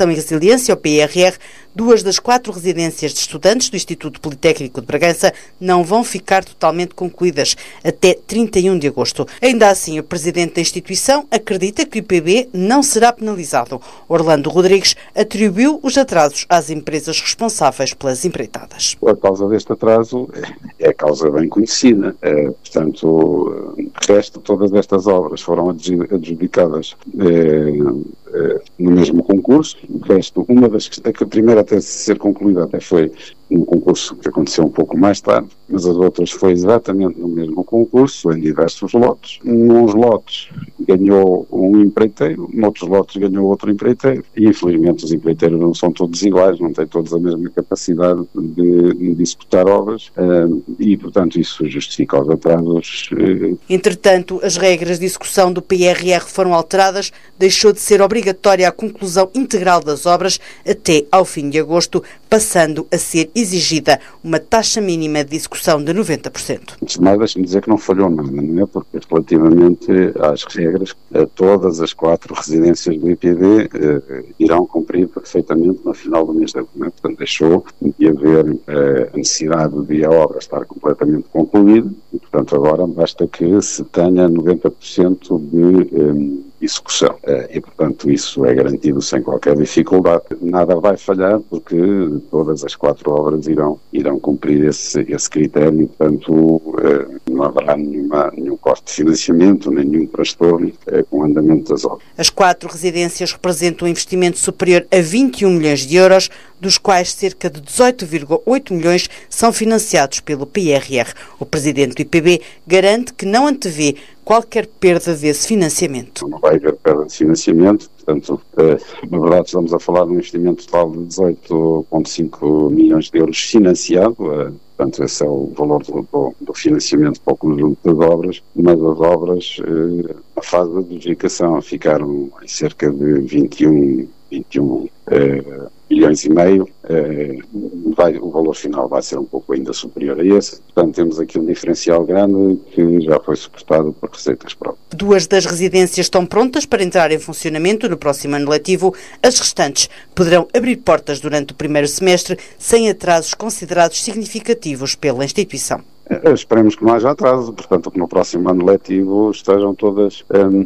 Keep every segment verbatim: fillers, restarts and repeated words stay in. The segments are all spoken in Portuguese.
e Resiliência, o P R R, duas das quatro residências de estudantes do Instituto Politécnico de Bragança não vão ficar totalmente concluídas até trinta e um de agosto. Ainda assim, o presidente da instituição acredita que o I P B não será penalizado. Orlando Rodrigues atribuiu os atrasos às empresas responsáveis pelas empreitadas. A causa deste atraso é a causa bem conhecida. É, portanto, o resto, todas estas obras foram adjudicadas é, é, no mesmo concurso. O resto, uma das que, a primeira até ser concluída até foi um concurso que aconteceu um pouco mais tarde, mas as outras foi exatamente no mesmo concurso, em diversos lotes. Nos lotes ganhou um empreiteiro, noutros lotes ganhou outro empreiteiro, e infelizmente os empreiteiros não são todos iguais, não têm todos a mesma capacidade de, de executar obras, e portanto isso justifica os atrasos. Entretanto, as regras de execução do P R R foram alteradas, deixou de ser obrigatória a conclusão integral das obras até ao fim de agosto, passando a ser exigida uma taxa mínima de execução de noventa por cento. Antes de mais, deixe-me dizer que não falhou nada, não é? Porque relativamente às regras, todas as quatro residências do I P B eh, irão cumprir perfeitamente no final do mês de agosto. É? Portanto, deixou de haver eh, a necessidade de a obra estar completamente concluída e, portanto, agora basta que se tenha noventa por cento de eh, execução. E, portanto, isso é garantido sem qualquer dificuldade. Nada vai falhar porque todas as quatro obras irão, irão cumprir esse, esse critério e, portanto, não haverá nenhuma, nenhum corte de financiamento, nem nenhum transtorno com o andamento das obras. As quatro residências representam um investimento superior a vinte e um milhões de euros, dos quais cerca de dezoito vírgula oito milhões são financiados pelo P R R. O presidente do I P B garante que não antevê qualquer perda desse financiamento. Não vai haver perda de financiamento, portanto, na verdade estamos a falar de um investimento total de dezoito vírgula cinco milhões de euros financiado, portanto esse é o valor do, do financiamento para o conjunto das obras, mas as obras, na fase de adjudicação, ficaram em cerca de vinte e um milhões e meio, eh, vai, o valor final vai ser um pouco ainda superior a esse, portanto temos aqui um diferencial grande que já foi suportado por receitas próprias. Duas das residências estão prontas para entrar em funcionamento no próximo ano letivo, as restantes poderão abrir portas durante o primeiro semestre sem atrasos considerados significativos pela instituição. Esperemos que não haja atraso, portanto que no próximo ano letivo estejam todas um,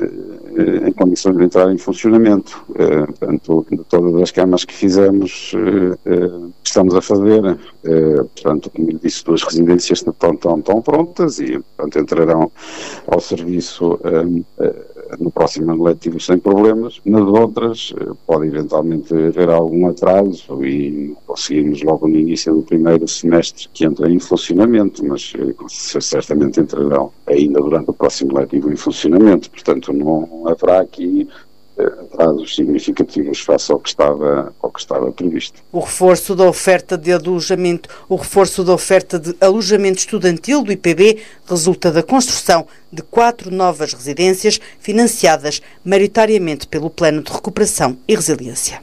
em condições de entrar em funcionamento. Uh, portanto, de todas as camas que fizemos, uh, uh, estamos a fazer, uh, portanto, como eu disse, duas residências estão, estão, estão prontas e, portanto, entrarão ao serviço um, uh, no próximo ano letivo sem problemas. Nas outras uh, pode eventualmente haver algum atraso e conseguirmos logo no início do primeiro semestre que entre em funcionamento, mas certamente entrarão ainda durante o próximo letivo em funcionamento, portanto não haverá aqui atrasos significativos face ao que estava, ao que estava previsto. O reforço da oferta de alojamento, o reforço da oferta de alojamento estudantil do I P B resulta da construção de quatro novas residências financiadas maioritariamente pelo Plano de Recuperação e Resiliência.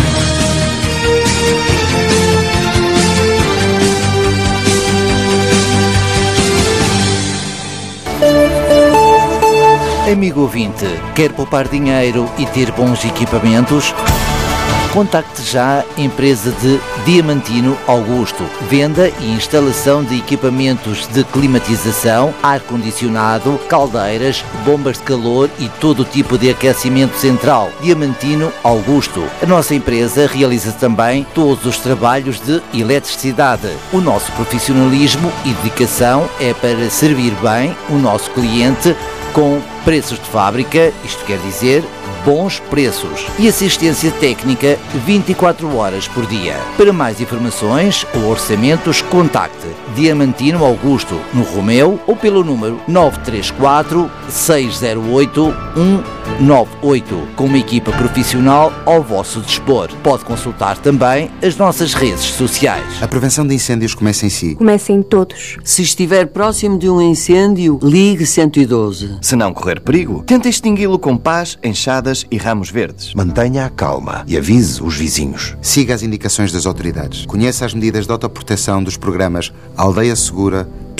Amigo ouvinte, quer poupar dinheiro e ter bons equipamentos? Contacte já a empresa de Diamantino Augusto. Venda e instalação de equipamentos de climatização, ar-condicionado, caldeiras, bombas de calor e todo o tipo de aquecimento central. Diamantino Augusto. A nossa empresa realiza também todos os trabalhos de eletricidade. O nosso profissionalismo e dedicação é para servir bem o nosso cliente com preços de fábrica, isto quer dizer bons preços, e assistência técnica vinte e quatro horas por dia. Para mais informações ou orçamentos, contacte Diamantino Augusto no Romeu ou pelo número nove três quatro, seis zero oito, um nove oito, com uma equipa profissional ao vosso dispor. Pode consultar também as nossas redes sociais. A prevenção de incêndios começa em si. Começa em todos. Se estiver próximo de um incêndio, ligue cento e doze. Se não correr perigo, tente extingui-lo com pás, enxadas e ramos verdes. Mantenha a calma e avise os vizinhos. Siga as indicações das autoridades. Conheça as medidas de autoproteção dos programas Aldeia Segura,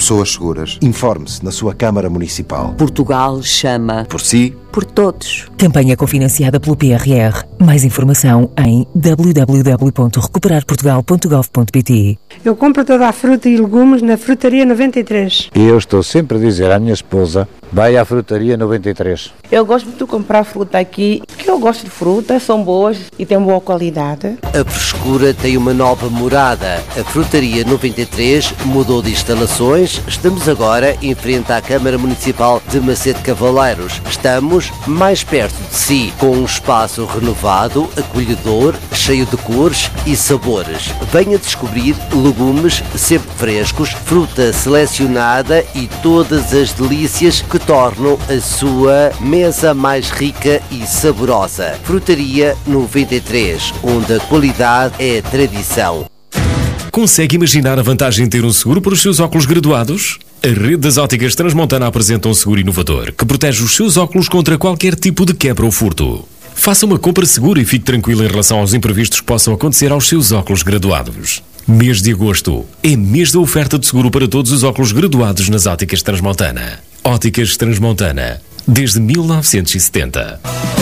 pessoas seguras. Informe-se na sua Câmara Municipal. Portugal chama Por si, por todos. Campanha cofinanciada pelo P R R. Mais informação em w w w ponto recuperar portugal ponto gov ponto p t. Eu compro toda a fruta e legumes na Frutaria noventa e três. E eu estou sempre a dizer à minha esposa, vai à Frutaria noventa e três. Eu gosto muito de comprar fruta aqui, porque eu gosto de frutas, são boas e têm boa qualidade. A frescura tem uma nova morada. A Frutaria noventa e três mudou de instalações. Estamos agora em frente à Câmara Municipal de Macete Cavaleiros. Estamos mais perto de si, com um espaço renovado, acolhedor, cheio de cores e sabores. Venha descobrir legumes sempre frescos, fruta selecionada e todas as delícias que tornam a sua mesa mais rica e saborosa. Frutaria noventa e três, onde a qualidade é tradição. Consegue imaginar a vantagem de ter um seguro para os seus óculos graduados? A rede das óticas Transmontana apresenta um seguro inovador que protege os seus óculos contra qualquer tipo de quebra ou furto. Faça uma compra segura e fique tranquilo em relação aos imprevistos que possam acontecer aos seus óculos graduados. Mês de agosto é mês da oferta de seguro para todos os óculos graduados nas óticas Transmontana. Óticas Transmontana, desde mil novecentos e setenta.